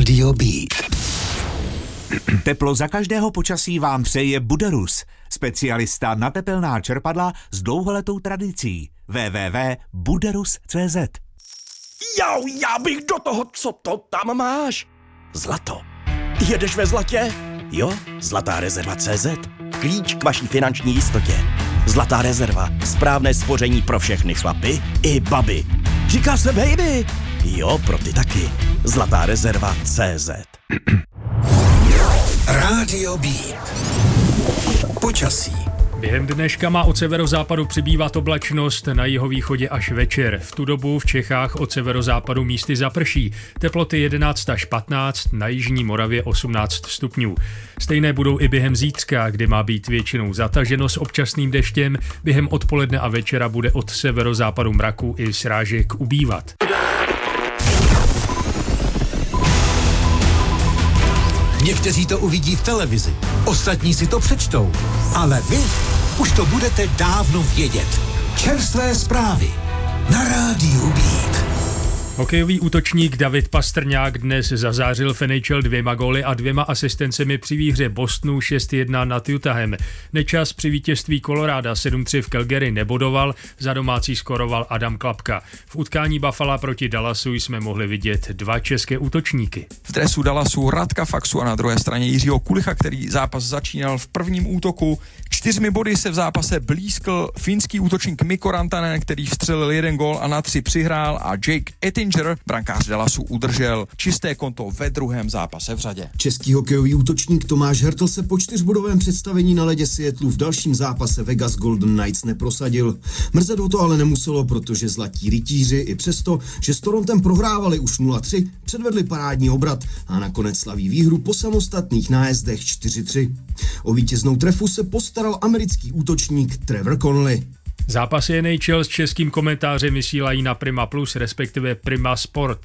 Rádio Beat. Teplo za každého počasí vám přeje Buderus, specialista na tepelná čerpadla s dlouholetou tradicí. www.buderus.cz. Jau, já bych do toho, co to tam máš? Zlato. Jedeš ve zlatě? Jo, Zlatá rezerva CZ. Klíč k vaší finanční jistotě. Zlatá rezerva. Správné spoření pro všechny chlapy i baby. Říká se baby. Jo, pro ty taky. Zlatá rezerva CZ. Rádio Beat. Počasí. Během dneška má od severozápadu přibývat oblačnost, na jihovýchodě až večer. V tu dobu v Čechách od severozápadu místy zaprší. Teploty 11 až 15, na jižní Moravě 18 stupňů. Stejné budou i během zítřka, kdy má být většinou zataženo s občasným deštěm. Během odpoledne a večera bude od severozápadu mraku i srážek ubývat. Někteří to uvidí v televizi, ostatní si to přečtou, ale vy už to budete dávno vědět. Čerstvé zprávy na Rádiu Beat. Hokejový útočník David Pastrňák dnes zazářil v NHL 2 góly a 2 asistencemi při výhře Bostonu 6-1 nad Utahem. Nečas při vítězství Colorada 7-3 v Calgary nebodoval, za domácí skoroval Adam Klapka. V utkání Buffalo proti Dallasu jsme mohli vidět 2 české útočníky. V dresu Dallasu Radka Faksu a na druhé straně Jiřího Kulicha, který zápas začínal v prvním útoku. 4 body se v zápase blízkl finský útočník Mikko Rantanen, který vstřelil 1 gól a na 3 přihrál, a Jake Ettinger, brankář Dallasu, udržel čisté konto ve druhém zápase v řadě. Český hokejový útočník Tomáš Hertl se po 4bodovém představení na ledě Seattlu v dalším zápase Vegas Golden Knights neprosadil. Mrzet ho to ale nemuselo, protože zlatí rytíři i přesto, že s Torontem prohrávali už 0-3, předvedli parádní obrat a nakonec slaví výhru po samostatných nájezdech 4-3. O vítěznou trefu se postaral americký útočník Trevor Connolly. Zápasy NHL s českým komentářem vysílají na Prima Plus, respektive Prima Sport.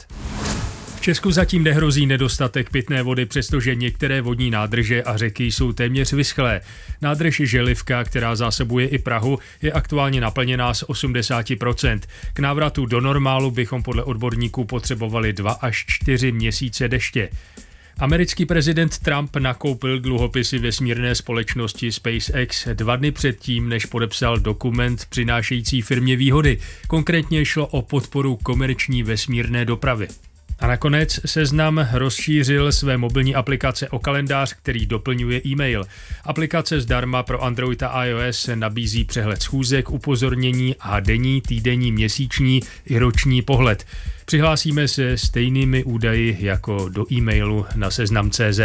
V Česku zatím nehrozí nedostatek pitné vody, přestože některé vodní nádrže a řeky jsou téměř vyschlé. Nádrž Želivka, která zásobuje i Prahu, je aktuálně naplněná z 80%. K návratu do normálu bychom podle odborníků potřebovali 2 až 4 měsíce deště. Americký prezident Trump nakoupil dluhopisy vesmírné společnosti SpaceX 2 dny předtím, než podepsal dokument přinášející firmě výhody. Konkrétně šlo o podporu komerční vesmírné dopravy. A nakonec Seznam rozšířil své mobilní aplikace o kalendář, který doplňuje e-mail. Aplikace zdarma pro Android a iOS nabízí přehled schůzek, upozornění a denní, týdenní, měsíční i roční pohled. Přihlásíme se stejnými údaji jako do e-mailu na seznam.cz.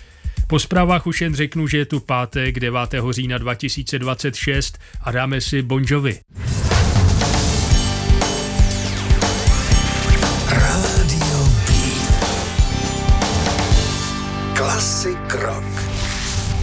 Po zprávách už jen řeknu, že je tu pátek 9. října 2026 a dáme si Bon Jovi.